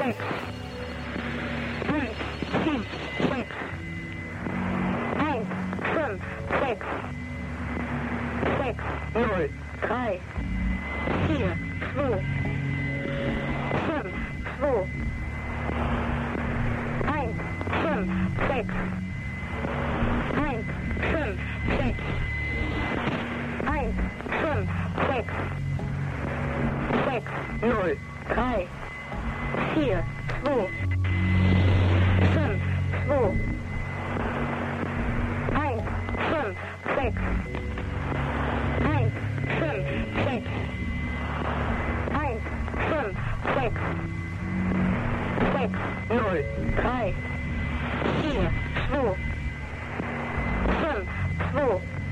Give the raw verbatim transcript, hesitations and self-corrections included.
sechs, eins, fünf, sechs, eins, fünf, sechs, sechs, null, drei, vier, zwei, fünf, zwei, eins, fünf, sechs, eins, fünf, sechs, eins, fünf, sechs, sechs, null, drei, vier, zwei,